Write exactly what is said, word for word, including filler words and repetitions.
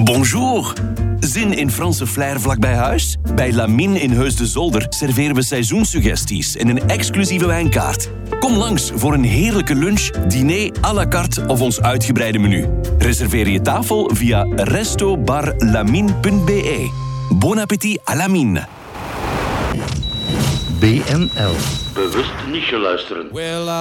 Bonjour. Zin in Franse flair vlakbij huis? Bij Lamine in Heus de Zolder serveren we seizoensuggesties en een exclusieve wijnkaart. Kom langs voor een heerlijke lunch, diner à la carte of ons uitgebreide menu. Reserveer je tafel via resto bar lamine punt b e. Bon appétit à Lamine. B N L. Bewust niet geluisteren. Well,